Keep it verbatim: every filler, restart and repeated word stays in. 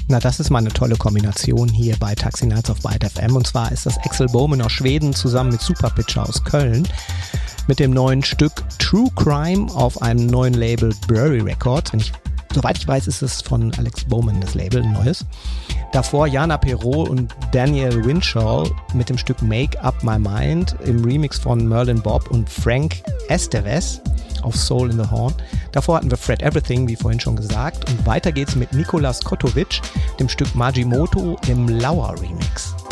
Na, das ist mal eine tolle Kombination hier bei Taxi Nights auf Byte F M. Und zwar ist das Axel Bowman aus Schweden zusammen mit Superpitcher aus Köln mit dem neuen Stück True Crime auf einem neuen Label Brewery Records. Wenn ich, soweit ich weiß, ist es von Alex Bowman das Label, ein neues. Davor Jana Perrault und Daniel Winchell mit dem Stück Make Up My Mind im Remix von Merlin Bob und Frank Esteves auf Soul in the Horn. Davor hatten wir Fred Everything, wie vorhin schon gesagt. Und weiter geht's mit Nikolas Kotovic, dem Stück Majimoto im Lauer Remix.